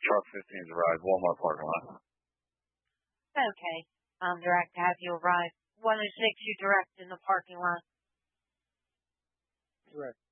Truck 15's arrived, Walmart parking lot. Okay. Direct to have you arrive. 106, you direct in the parking lot. Correct.